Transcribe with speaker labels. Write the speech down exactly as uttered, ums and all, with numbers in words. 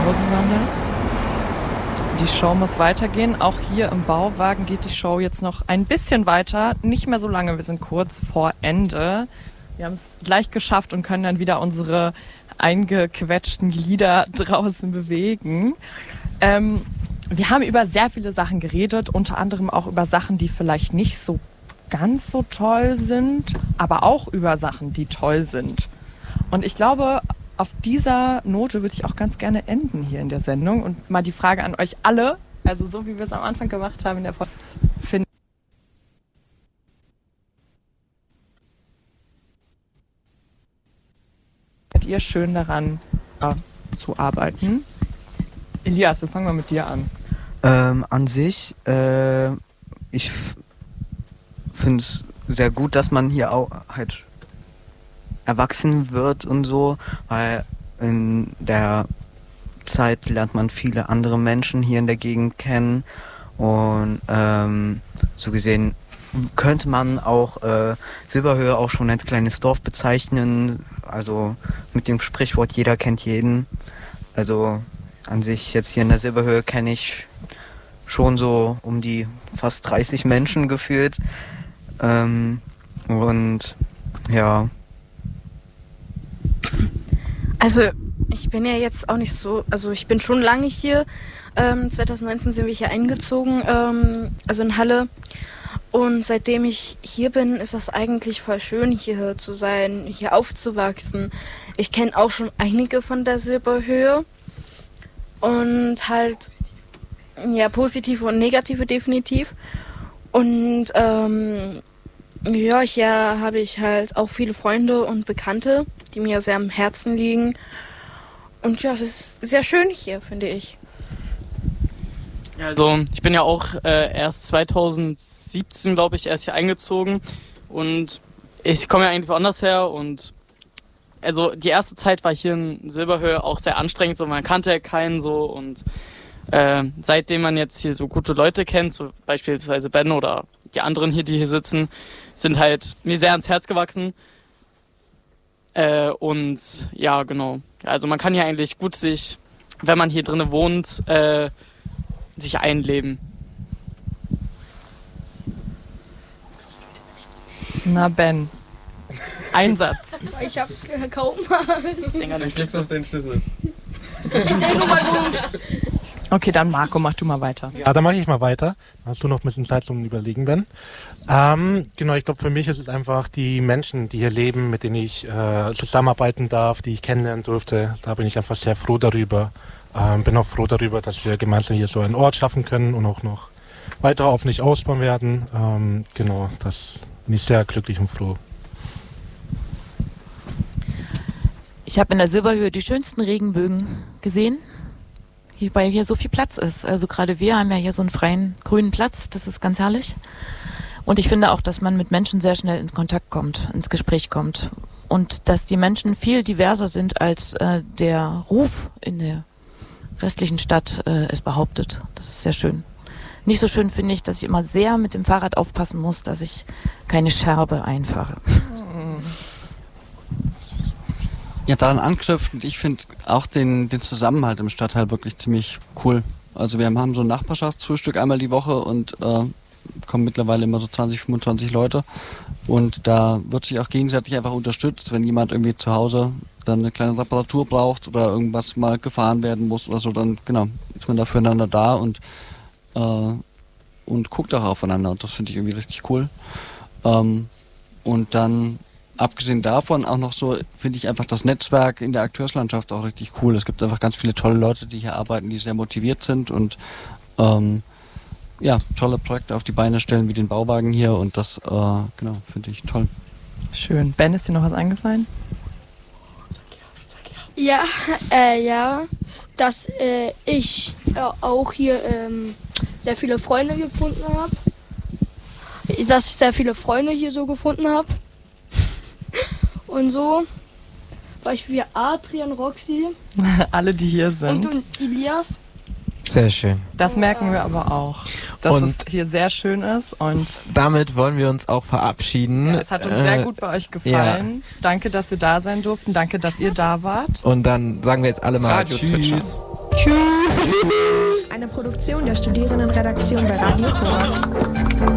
Speaker 1: Sandhausen waren das. Die Show muss weitergehen. Auch hier im Bauwagen geht die Show jetzt noch ein bisschen weiter. Nicht mehr so lange, wir sind kurz vor Ende. Wir haben es gleich geschafft und können dann wieder unsere eingequetschten Glieder draußen bewegen. Ähm, wir haben über sehr viele Sachen geredet, unter anderem auch über Sachen, die vielleicht nicht so ganz so toll sind, aber auch über Sachen, die toll sind. Und ich glaube, auf dieser Note würde ich auch ganz gerne enden hier in der Sendung und mal die Frage an euch alle, also so wie wir es am Anfang gemacht haben in der Post, finden ihr schön daran ja, zu arbeiten? Elias, wir fangen mal mit dir an.
Speaker 2: Ähm, an sich, äh, ich finde es sehr gut, dass man hier auch halt erwachsen wird und so, weil in der Zeit lernt man viele andere Menschen hier in der Gegend kennen und ähm, so gesehen könnte man auch äh, Silberhöhe auch schon als kleines Dorf bezeichnen, also mit dem Sprichwort jeder kennt jeden. Also an sich jetzt hier in der Silberhöhe kenne ich schon so um die fast dreißig Menschen gefühlt. Ähm, und ja.
Speaker 3: Also ich bin ja jetzt auch nicht so, also ich bin schon lange hier. Ähm, zwanzig neunzehn sind wir hier eingezogen, ähm, also in Halle. Und seitdem ich hier bin, ist das eigentlich voll schön, hier zu sein, hier aufzuwachsen. Ich kenne auch schon einige von der Silberhöhe. Und halt, ja, positive und negative definitiv. Und ähm, ja, hier habe ich halt auch viele Freunde und Bekannte, die mir sehr am Herzen liegen. Und ja, es ist sehr schön hier, finde ich.
Speaker 4: Also ich bin ja auch äh, erst zwanzig siebzehn, glaube ich, erst hier eingezogen und ich komme ja eigentlich woanders her und also die erste Zeit war hier in Silberhöhe auch sehr anstrengend, so man kannte ja keinen so und äh, seitdem man jetzt hier so gute Leute kennt, so beispielsweise Ben oder die anderen hier, die hier sitzen, sind halt mir sehr ans Herz gewachsen äh, und ja, genau, also man kann hier eigentlich gut sich, wenn man hier drinnen wohnt, äh, sich einleben.
Speaker 1: Na Ben, Einsatz.
Speaker 5: Ich hab kaum was.
Speaker 4: Denk an den Schlüssel.
Speaker 6: Den Schlüssel.
Speaker 5: Ich seh nur meinen Wunsch.
Speaker 1: Okay, dann Marco, mach du mal weiter.
Speaker 7: Ja, dann mache ich mal weiter. Dann hast du noch ein bisschen Zeit zum Überlegen, Ben. Ähm, genau, ich glaube, für mich ist es einfach die Menschen, die hier leben, mit denen ich äh, zusammenarbeiten darf, die ich kennenlernen durfte. Da bin ich einfach sehr froh darüber. Ähm, bin auch froh darüber, dass wir gemeinsam hier so einen Ort schaffen können und auch noch weiter hoffentlich ausbauen werden. Ähm, genau, das bin ich sehr glücklich und froh.
Speaker 8: Ich habe in der Silberhöhe die schönsten Regenbögen gesehen, hier, weil hier so viel Platz ist. Also gerade wir haben ja hier so einen freien grünen Platz, das ist ganz herrlich. Und ich finde auch, dass man mit Menschen sehr schnell in Kontakt kommt, ins Gespräch kommt. Und dass die Menschen viel diverser sind, als äh, der Ruf in der restlichen Stadt äh, es behauptet. Das ist sehr schön. Nicht so schön finde ich, dass ich immer sehr mit dem Fahrrad aufpassen muss, dass ich keine Scherbe einfahre.
Speaker 9: Ja, daran anknüpfend, ich finde auch den, den Zusammenhalt im Stadtteil wirklich ziemlich cool. Also wir haben so ein Nachbarschaftsfrühstück einmal die Woche und äh, kommen mittlerweile immer so zwanzig, fünfundzwanzig Leute. Und da wird sich auch gegenseitig einfach unterstützt, wenn jemand irgendwie zu Hause dann eine kleine Reparatur braucht oder irgendwas mal gefahren werden muss oder so, dann genau, ist man da füreinander da und, äh, und guckt auch aufeinander und das finde ich irgendwie richtig cool. Ähm, und dann, abgesehen davon auch noch so, finde ich einfach das Netzwerk in der Akteurslandschaft auch richtig cool. Es gibt einfach ganz viele tolle Leute, die hier arbeiten, die sehr motiviert sind und ähm, ja, tolle Projekte auf die Beine stellen, wie den Bauwagen hier und das, äh, genau, finde ich toll.
Speaker 1: Schön. Ben, ist dir noch was eingefallen?
Speaker 5: Ja, äh, ja, dass äh, ich äh, auch hier ähm, sehr viele Freunde gefunden habe. Dass ich sehr viele Freunde hier so gefunden habe. Und so. Beispiel Adrian, Roxy.
Speaker 1: Alle, die hier sind.
Speaker 5: Und, und Elias.
Speaker 10: Sehr schön.
Speaker 1: Das merken wir aber auch, dass
Speaker 10: und
Speaker 1: es hier sehr schön ist. Und
Speaker 10: damit wollen wir uns auch verabschieden.
Speaker 1: Ja, es hat uns äh, sehr gut bei euch gefallen. Ja. Danke, dass wir da sein durften. Danke, dass ihr da wart.
Speaker 10: Und dann sagen wir jetzt alle mal
Speaker 1: Radio
Speaker 10: Tschüss.
Speaker 1: Tschüss.
Speaker 6: Tschüss. Eine Produktion der Studierendenredaktion bei Radio Korax.